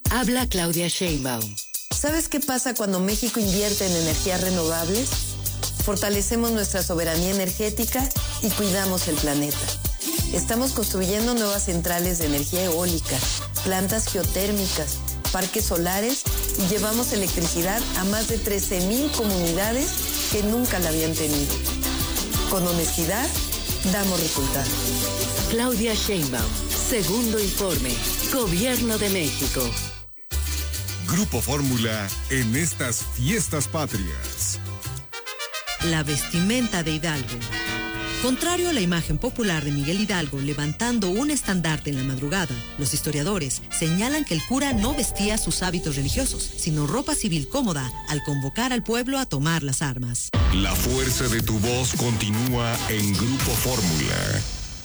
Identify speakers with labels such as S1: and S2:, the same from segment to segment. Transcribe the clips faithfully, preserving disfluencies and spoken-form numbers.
S1: Habla Claudia Sheinbaum.
S2: ¿Sabes qué pasa cuando México invierte en energías renovables? Fortalecemos nuestra soberanía energética y cuidamos el planeta. Estamos construyendo nuevas centrales de energía eólica, plantas geotérmicas, parques solares y llevamos electricidad a más de trece mil comunidades que nunca la habían tenido. Con honestidad, damos resultados.
S1: Claudia Sheinbaum, segundo informe, Gobierno de México.
S3: Grupo Fórmula en estas fiestas patrias.
S4: La vestimenta de Hidalgo. Contrario a la imagen popular de Miguel Hidalgo levantando un estandarte en la madrugada, los historiadores señalan que el cura no vestía sus hábitos religiosos, sino ropa civil cómoda al convocar al pueblo a tomar las armas.
S3: La fuerza de tu voz continúa en Grupo Fórmula.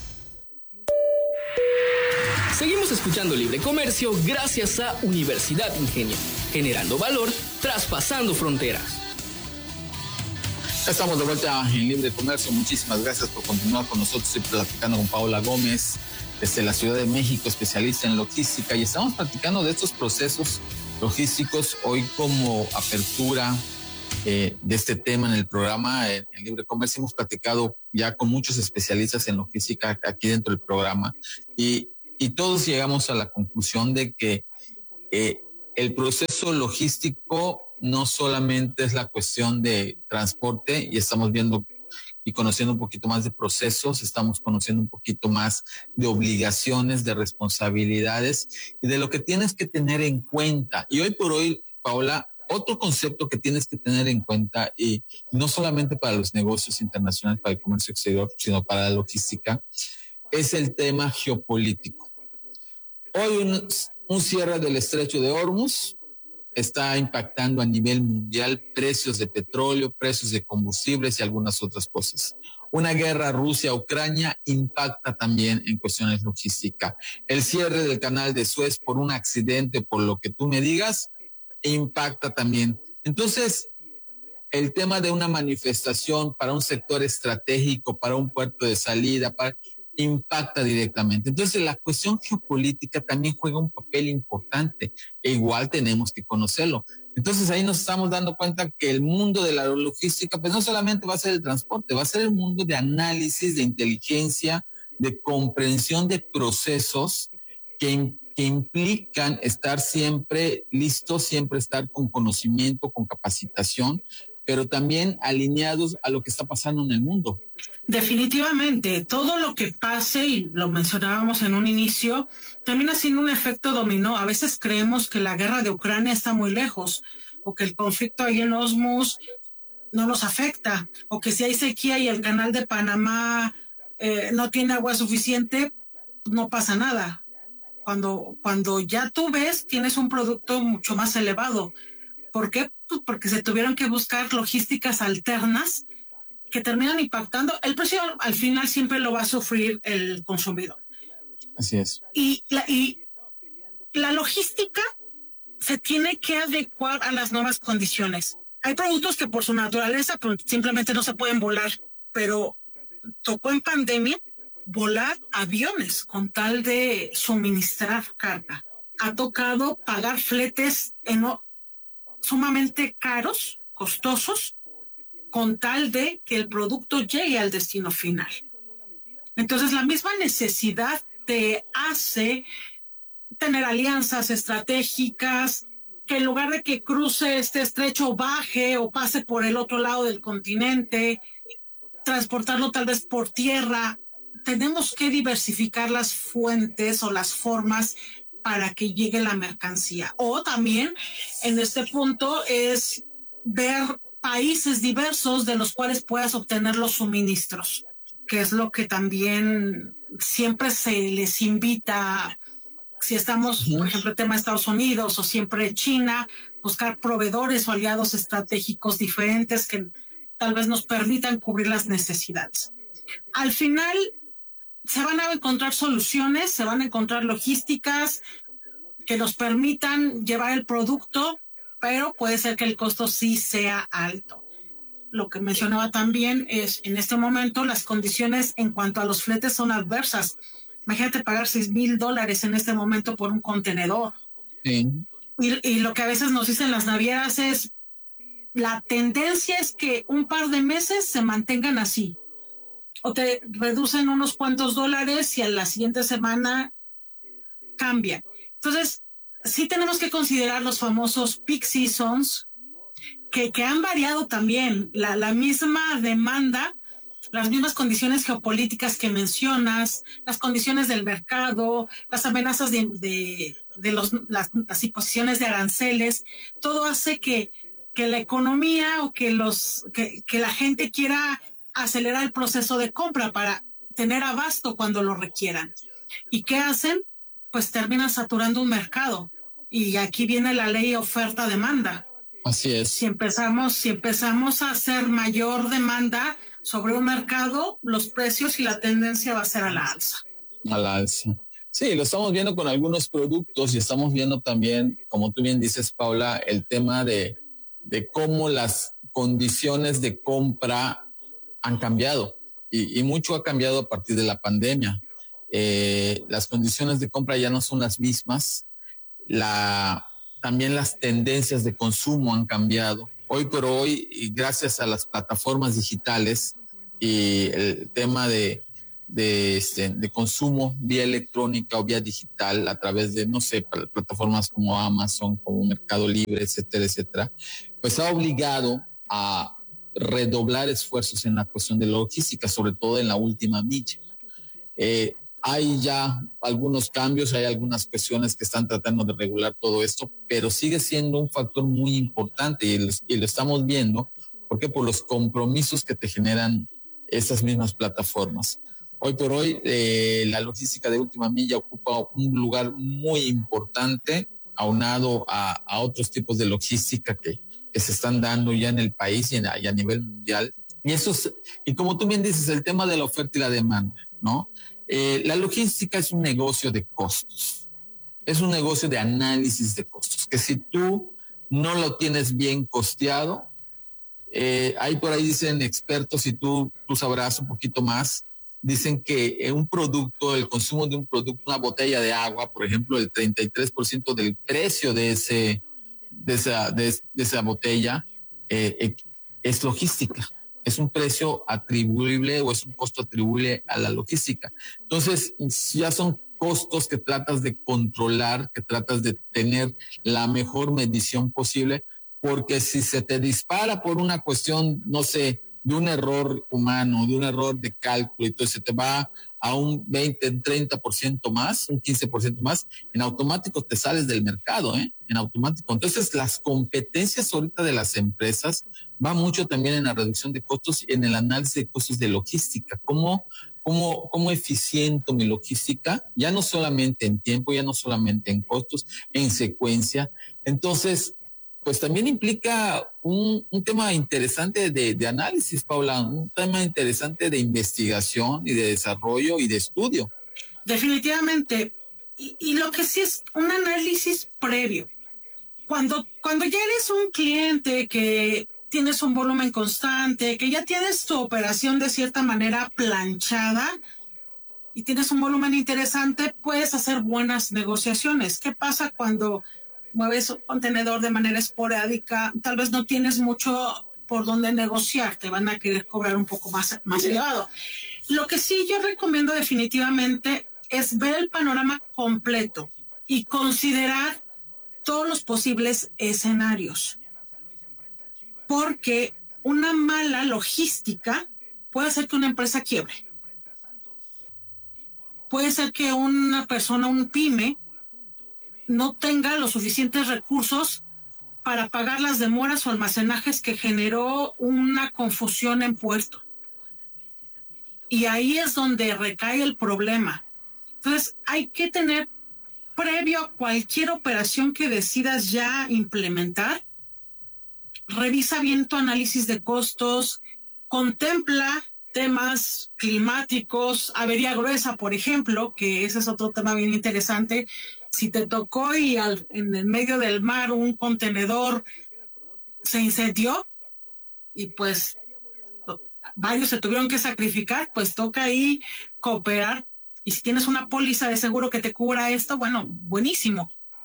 S5: Seguimos escuchando Libre Comercio gracias a Universidad Ingenio, generando valor, traspasando fronteras.
S6: Estamos de vuelta en Libre Comercio. Muchísimas gracias por continuar con nosotros. Estoy platicando con Paola Gómez desde la Ciudad de México, especialista en logística, y estamos platicando de estos procesos logísticos hoy como apertura eh, de este tema en el programa en, en Libre Comercio. Hemos platicado ya con muchos especialistas en logística aquí dentro del programa y, y todos llegamos a la conclusión de que eh, el proceso logístico no solamente es la cuestión de transporte, y estamos viendo y conociendo un poquito más de procesos, estamos conociendo un poquito más de obligaciones, de responsabilidades y de lo que tienes que tener en cuenta. Y hoy por hoy, Paola, otro concepto que tienes que tener en cuenta, y no solamente para los negocios internacionales, para el comercio exterior, sino para la logística, es el tema geopolítico. Hoy un, un cierre del Estrecho de Hormuz está impactando a nivel mundial precios de petróleo, precios de combustibles y algunas otras cosas. Una guerra Rusia-Ucrania impacta también en cuestiones logísticas. El cierre del canal de Suez por un accidente, por lo que tú me digas, impacta también. Entonces, el tema de una manifestación para un sector estratégico, para un puerto de salida, para... impacta directamente. Entonces la cuestión geopolítica también juega un papel importante e igual tenemos que conocerlo. Entonces ahí nos estamos dando cuenta que el mundo de la logística pues no solamente va a ser el transporte, va a ser el mundo de análisis, de inteligencia, de comprensión de procesos que, que implican estar siempre listos, siempre estar con conocimiento, con capacitación, pero también alineados a lo que está pasando en el mundo.
S7: Definitivamente, todo lo que pase, y lo mencionábamos en un inicio, termina siendo un efecto dominó. A veces creemos que la guerra de Ucrania está muy lejos, o que el conflicto ahí en Hormuz no nos afecta, o que si hay sequía y el canal de Panamá eh, no tiene agua suficiente, no pasa nada. Cuando, cuando ya tú ves, tienes un producto mucho más elevado. ¿Por qué? Pues porque se tuvieron que buscar logísticas alternas que terminan impactando. El precio al final siempre lo va a sufrir el consumidor.
S6: Así es.
S7: Y la, y la logística se tiene que adecuar a las nuevas condiciones. Hay productos que por su naturaleza pues, simplemente no se pueden volar, pero tocó en pandemia volar aviones con tal de suministrar carga. Ha tocado pagar fletes en sumamente caros, costosos, con tal de que el producto llegue al destino final. Entonces, la misma necesidad te hace tener alianzas estratégicas, que en lugar de que cruce este estrecho, baje o pase por el otro lado del continente, transportarlo tal vez por tierra. Tenemos que diversificar las fuentes o las formas para que llegue la mercancía. O también, en este punto, es ver países diversos de los cuales puedas obtener los suministros, que es lo que también siempre se les invita, si estamos, por ejemplo, el tema de Estados Unidos o siempre China, buscar proveedores o aliados estratégicos diferentes que tal vez nos permitan cubrir las necesidades. Al final, se van a encontrar soluciones, se van a encontrar logísticas que nos permitan llevar el producto, pero puede ser que el costo sí sea alto. Lo que mencionaba también es, en este momento, las condiciones en cuanto a los fletes son adversas. Imagínate pagar seis mil dólares en este momento por un contenedor.
S6: Sí.
S7: Y, y lo que a veces nos dicen las navieras es, la tendencia es que un par de meses se mantengan así. O te reducen unos cuantos dólares y a la siguiente semana cambia. Entonces, sí tenemos que considerar los famosos peak seasons, que, que han variado también. La, la misma demanda, las mismas condiciones geopolíticas que mencionas, las condiciones del mercado, las amenazas de, de, de los, las, las imposiciones de aranceles, todo hace que, que la economía o que, los, que, que la gente quiera acelerar el proceso de compra para tener abasto cuando lo requieran. ¿Y qué hacen? Pues terminan saturando un mercado. Y aquí viene la ley oferta-demanda.
S6: Así es.
S7: Si empezamos, si empezamos a hacer mayor demanda sobre un mercado, los precios y la tendencia va a ser a la alza.
S6: A la alza. Sí, lo estamos viendo con algunos productos y estamos viendo también, como tú bien dices, Paula, el tema de, de cómo las condiciones de compra han cambiado y, y mucho ha cambiado a partir de la pandemia. Eh, las condiciones de compra ya no son las mismas. La, también las tendencias de consumo han cambiado. Hoy por hoy, y gracias a las plataformas digitales y el tema de, de, este, de consumo vía electrónica o vía digital a través de, no sé, plataformas como Amazon, como Mercado Libre, etcétera, etcétera, pues ha obligado a redoblar esfuerzos en la cuestión de logística, sobre todo en la última milla. Eh, hay ya algunos cambios, hay algunas cuestiones que están tratando de regular todo esto, pero sigue siendo un factor muy importante y lo, y lo estamos viendo porque por los compromisos que te generan estas mismas plataformas. Hoy por hoy, eh, la logística de última milla ocupa un lugar muy importante, aunado a, a otros tipos de logística que, que se están dando ya en el país y, en, y a nivel mundial. Y eso es, y como tú bien dices, el tema de la oferta y la demanda, ¿no? Eh, la logística es un negocio de costos, es un negocio de análisis de costos, que si tú no lo tienes bien costeado, eh, ahí por ahí dicen expertos, y tú, tú sabrás un poquito más, dicen que un producto, el consumo de un producto, una botella de agua, por ejemplo, el treinta y tres por ciento del precio de, ese, de, esa, de, de esa botella eh, es logística. Es un precio atribuible o es un costo atribuible a la logística. Entonces, ya son costos que tratas de controlar, que tratas de tener la mejor medición posible, porque si se te dispara por una cuestión, no sé, de un error humano, de un error de cálculo, entonces se te va a un veinte, treinta por ciento más, un quince por ciento más, en automático te sales del mercado, ¿eh? En automático. Entonces, las competencias ahorita de las empresas va mucho también en la reducción de costos y en el análisis de costos de logística. ¿Cómo, cómo, cómo eficiento mi logística? Ya no solamente en tiempo, ya no solamente en costos, en secuencia. Entonces, pues también implica un, un tema interesante de, de análisis, Paula, un tema interesante de investigación y de desarrollo y de estudio.
S7: Definitivamente. Y, y lo que sí es un análisis previo. Cuando, cuando ya eres un cliente que tienes un volumen constante, que ya tienes tu operación de cierta manera planchada y tienes un volumen interesante, puedes hacer buenas negociaciones. ¿Qué pasa cuando mueves un contenedor de manera esporádica? Tal vez no tienes mucho por donde negociar, te van a querer cobrar un poco más, más elevado. Lo que sí yo recomiendo definitivamente es ver el panorama completo y considerar todos los posibles escenarios. Porque una mala logística puede hacer que una empresa quiebre. Puede ser que una persona, un pyme, no tenga los suficientes recursos para pagar las demoras o almacenajes que generó una confusión en puerto. Y ahí es donde recae el problema. Entonces, hay que tener, previo a cualquier operación que decidas ya implementar, revisa bien tu análisis de costos, contempla temas climáticos, avería gruesa, por ejemplo, que ese es otro tema bien interesante. Si te tocó y al, en el medio del mar un contenedor se incendió y pues varios se tuvieron que sacrificar, pues toca ahí cooperar. Y si tienes una póliza de seguro que te cubra esto, bueno, buenísimo.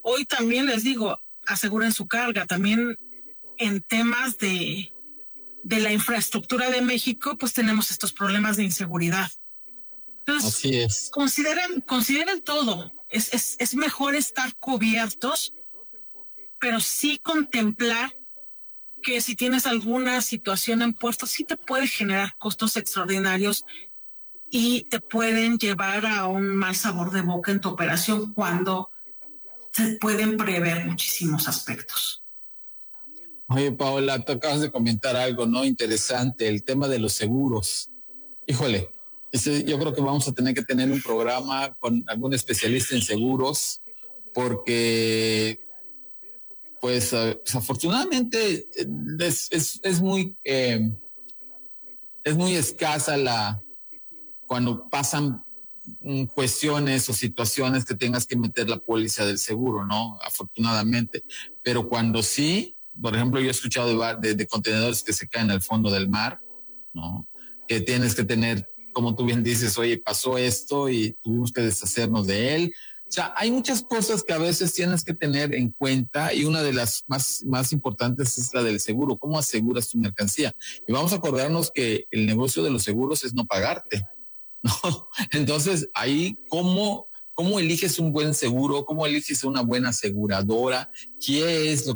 S7: hoy también les digo, aseguren su carga. También en temas de, de la infraestructura de México, pues tenemos estos problemas de inseguridad. Entonces,
S6: así es.
S7: Consideren, consideren todo. Es, es, es mejor estar cubiertos, pero sí contemplar que si tienes alguna situación en puerto, sí te puede generar costos extraordinarios y te pueden llevar a un mal sabor de boca en tu operación cuando se pueden prever muchísimos aspectos.
S6: Oye, Paola, tú acabas de comentar algo, ¿no? Interesante, el tema de los seguros. Híjole, ese, yo creo que vamos a tener que tener un programa con algún especialista en seguros, porque, pues, uh, desafortunadamente es, es, es muy, eh, es muy escasa la, cuando pasan cuestiones o situaciones que tengas que meter la póliza del seguro, ¿no? Afortunadamente. Pero cuando sí, por ejemplo, yo he escuchado de, de, de contenedores que se caen al fondo del mar, ¿no? Que tienes que tener, como tú bien dices, oye, pasó esto y tuvimos que deshacernos de él. O sea, hay muchas cosas que a veces tienes que tener en cuenta y una de las más, más importantes es la del seguro. ¿Cómo aseguras tu mercancía? Y vamos a acordarnos que el negocio de los seguros es no pagarte, ¿no? Entonces, ahí, ¿cómo, cómo eliges un buen seguro? ¿Cómo eliges una buena aseguradora? ¿Qué es lo